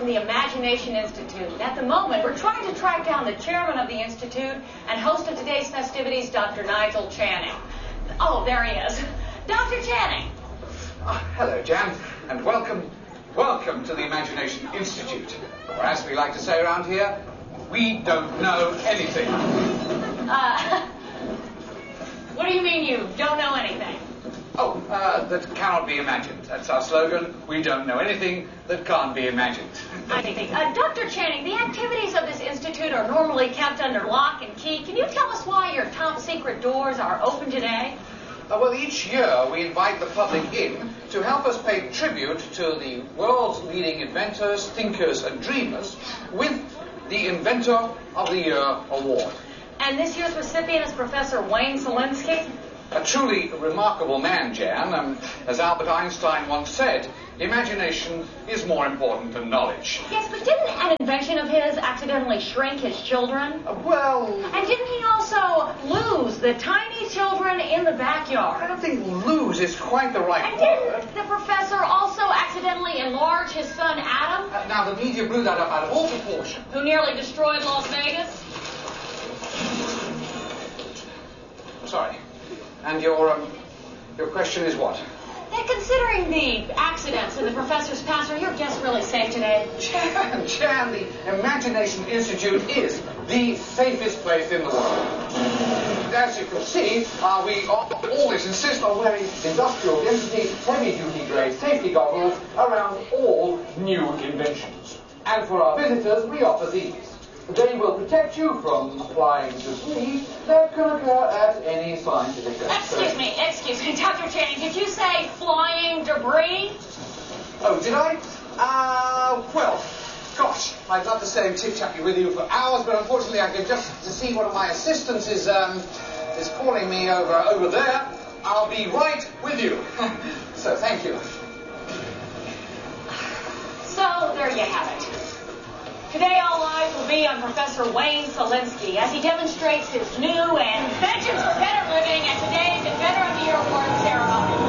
the Imagination Institute. And at the moment, we're trying to track down the chairman of the Institute and host of today's festivities, Dr. Nigel Channing. Oh, there he is. Dr. Channing. Hello, Jan, and welcome to the Imagination Institute. Or as we like to say around here, we don't know anything. What do you mean you don't know anything? Oh, that cannot be imagined. That's our slogan. We don't know anything that can't be imagined. I think. Dr. Channing, the activities of this institute are normally kept under lock and key. Can you tell us why your top secret doors are open today? Well, each year we invite the public in to help us pay tribute to the world's leading inventors, thinkers, and dreamers with the Inventor of the Year award. And this year's recipient is Professor Wayne Szalinski? A truly remarkable man, Jan. As Albert Einstein once said, imagination is more important than knowledge. Yes, but didn't an invention of his accidentally shrink his children? Well... And didn't he also lose the tiny children in the backyard? I don't think lose is quite the right and word. Didn't the professor also accidentally enlarge his son Adam? Now, the media blew that up out of all proportion. Who nearly destroyed Las Vegas? Sorry. And your question is what? Considering the accidents in the professor's past, are your guests really safe today? Jan, the Imagination Institute is the safest place in the world. As you can see, we always insist on wearing industrial density, heavy-duty grade safety goggles around all new inventions. And for our visitors, we offer these. They will protect you from flying debris that can occur at any scientific demonstration. Excuse me, Dr. Channing, did you say flying debris? Oh, did I? Well, gosh, I'd love to stay and chit-chat with you for hours, but unfortunately I can just see one of my assistants is calling me over there. I'll be right with you. So, thank you. So, there you have it. Today, all eyes will be on Professor Wayne Szalinski as he demonstrates his new inventions for better living at today's Inventor of the Year Award ceremony.